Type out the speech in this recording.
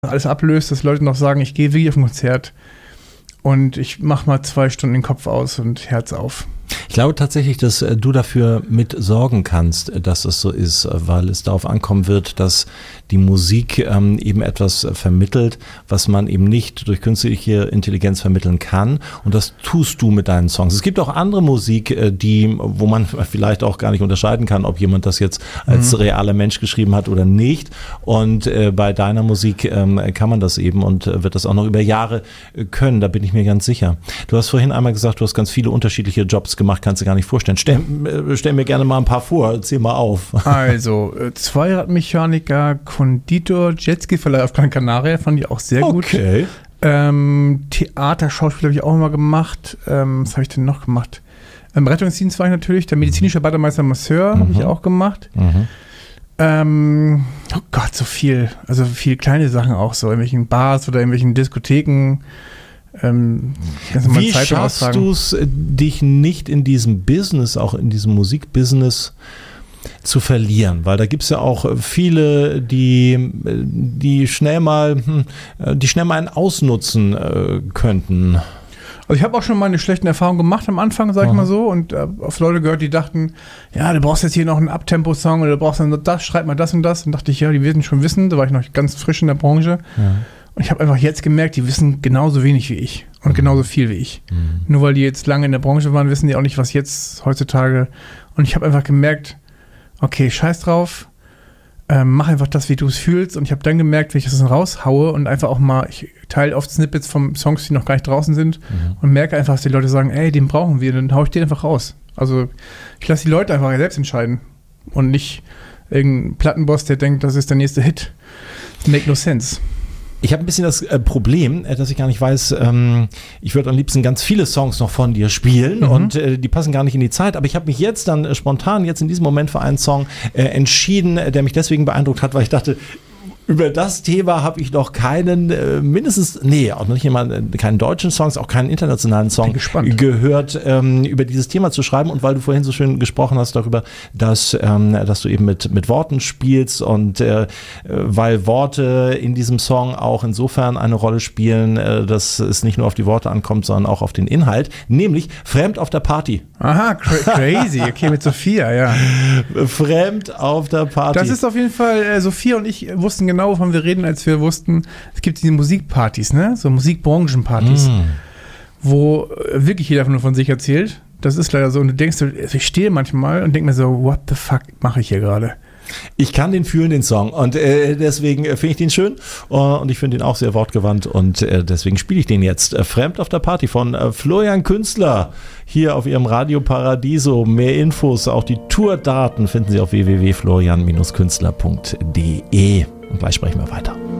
alles ablöst, dass Leute noch sagen, ich gehe wirklich auf ein Konzert und ich mache mal 2 Stunden den Kopf aus und Herz auf. Ich glaube tatsächlich, dass du dafür mit sorgen kannst, dass es so ist, weil es darauf ankommen wird, dass die Musik eben etwas vermittelt, was man eben nicht durch künstliche Intelligenz vermitteln kann. Und das tust du mit deinen Songs. Es gibt auch andere Musik, wo man vielleicht auch gar nicht unterscheiden kann, ob jemand das jetzt als realer Mensch geschrieben hat oder nicht. Und bei deiner Musik kann man das eben und wird das auch noch über Jahre können. Da bin ich mir ganz sicher. Du hast vorhin einmal gesagt, du hast ganz viele unterschiedliche Jobs gemacht, kannst du gar nicht vorstellen. Stell mir gerne mal ein paar vor, zähl mal auf. Also, Zweiradmechaniker, Konditor, Jetski-Verleih auf Gran Canaria, fand ich auch sehr gut. Okay. Theater, Schauspiel habe ich auch immer gemacht. Was habe ich denn noch gemacht? Rettungsdienst war ich natürlich, der medizinische Bademeister Masseur habe ich auch gemacht. Oh Gott, so viel. Also viele kleine Sachen auch so, in irgendwelchen Bars oder in irgendwelchen Diskotheken. Wie schaffst du es, dich nicht in diesem Business, auch in diesem Musikbusiness zu verlieren? Weil da gibt es ja auch viele, die schnell mal einen ausnutzen könnten. Also ich habe auch schon mal eine schlechte Erfahrung gemacht am Anfang, sag ich mal so, und auf Leute gehört, die dachten, ja, du brauchst jetzt hier noch einen Abtempo-Song oder du brauchst dann das, schreib mal das und das. Und dachte ich, ja, die werden schon wissen, da war ich noch ganz frisch in der Branche. Ja. Und ich habe einfach jetzt gemerkt, die wissen genauso wenig wie ich und genauso viel wie ich. Nur weil die jetzt lange in der Branche waren, wissen die auch nicht, was jetzt heutzutage. Und ich habe einfach gemerkt, okay, scheiß drauf, mach einfach das, wie du es fühlst. Und ich habe dann gemerkt, wenn ich das dann raushaue und einfach auch mal, ich teile oft Snippets von Songs, die noch gar nicht draußen sind und merke einfach, dass die Leute sagen, ey, den brauchen wir, dann haue ich den einfach raus. Also ich lasse die Leute einfach selbst entscheiden und nicht irgendein Plattenboss, der denkt, das ist der nächste Hit. Make no sense. Ich habe ein bisschen das Problem, dass ich gar nicht weiß, ich würde am liebsten ganz viele Songs noch von dir spielen und die passen gar nicht in die Zeit, aber ich habe mich jetzt dann spontan jetzt in diesem Moment für einen Song entschieden, der mich deswegen beeindruckt hat, weil ich dachte, über das Thema habe ich noch keinen, auch noch nicht immer keinen deutschen Songs, auch keinen internationalen Song gehört, über dieses Thema zu schreiben. Und weil du vorhin so schön gesprochen hast darüber, dass du eben mit Worten spielst und weil Worte in diesem Song auch insofern eine Rolle spielen, dass es nicht nur auf die Worte ankommt, sondern auch auf den Inhalt, nämlich Fremd auf der Party. Aha, crazy, okay, mit Sophia, ja. Fremd auf der Party. Das ist auf jeden Fall, Sophia und ich wussten genau, wovon wir reden, als wir wussten, es gibt diese Musikpartys, ne? So Musikbranchenpartys, wo wirklich jeder nur von sich erzählt. Das ist leider so. Und du denkst, ich stehe manchmal und denke mir so, what the fuck mache ich hier gerade? Ich kann den fühlen, den Song. Und deswegen finde ich den schön. Und ich finde ihn auch sehr wortgewandt. Und deswegen spiele ich den jetzt. Fremd auf der Party von Florian Künstler. Hier auf ihrem Radio Paradiso. Mehr Infos, auch die Tourdaten finden Sie auf www.florian-künstler.de. Und gleich sprechen wir weiter.